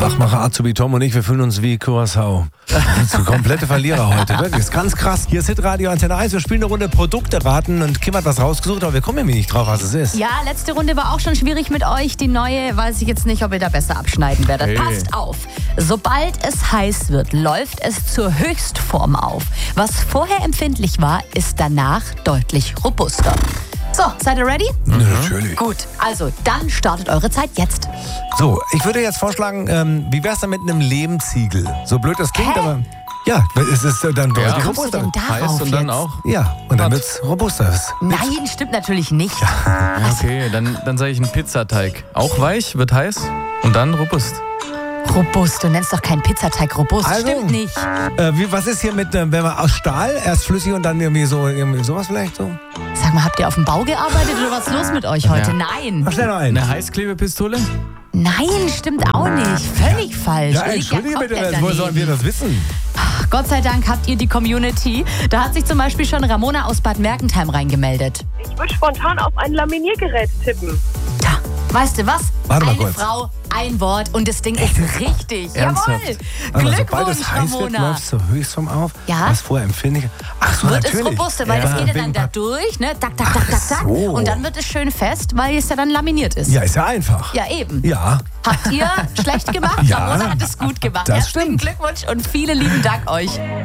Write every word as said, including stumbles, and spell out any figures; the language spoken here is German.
Wachmacher Azubi Tom und ich, wir fühlen uns wie Curaçao. So komplette Verlierer heute, wirklich. Das ist ganz krass. Hier ist Hitradio Antenne eins. Wir spielen eine Runde Produkte raten und Kim hat was rausgesucht, aber wir kommen nämlich nicht drauf, was es ist. Ja, letzte Runde war auch schon schwierig mit euch. Die neue weiß ich jetzt nicht, ob ihr da besser abschneiden werdet. Hey. Passt auf. Sobald es heiß wird, läuft es zur Höchstform auf. Was vorher empfindlich war, ist danach deutlich robuster. So, seid ihr ready? Mhm. Natürlich. Gut, also dann startet eure Zeit jetzt. So, ich würde jetzt vorschlagen, ähm, wie wär's denn mit einem Lehmziegel? So blöd das klingt, Hä? aber ja, es ist äh, dann Ja. deutlich Wie kommst du robuster. denn darauf Heiß und dann jetzt? auch. Ja, und dann wird's robuster. Nein, stimmt natürlich nicht. Okay, dann, dann sage ich einen Pizzateig. Auch weich, wird heiß und dann robust. Robust, du nennst doch keinen Pizzateig robust. Also, Stimmt nicht. Äh, wie, was ist hier mit, äh, wenn man aus Stahl, erst flüssig und dann irgendwie so, irgendwie sowas vielleicht so? Sag mal, habt ihr auf dem Bau gearbeitet oder was ist los mit euch heute? Ja. Nein. Mach schnell noch einen. Eine Heißklebepistole? Nein, stimmt auch nicht. Völlig falsch. Ja, entschuldige bitte, komplett woher sollen wir daneben. das wissen? Gott sei Dank habt ihr die Community. Da hat sich zum Beispiel schon Ramona aus Bad Mergentheim reingemeldet. Ich würde spontan auf ein Laminiergerät tippen. Tja, weißt du was? Warte mal Eine kurz. Frau, ein Wort und das Ding ist richtig. Ernsthaft? Jawohl. Also, sobald Glückwunsch, es heiß wird, Ramona. läuft es zur Höchstform auf. Ja. Was vorher empfindlich. Ach so, Wird natürlich. es robuster, weil ja, das geht ja dann wegen da Pap- durch, ne? Tak, tak, tak, tak, tak. so. Und dann wird es schön fest, weil es ja dann laminiert ist. Ja, ist ja einfach. Ja, eben. Ja. Habt ihr schlecht gemacht? Ja. Ramona hat es gut gemacht. Das Herzlichen stimmt. Glückwunsch und vielen lieben Dank euch.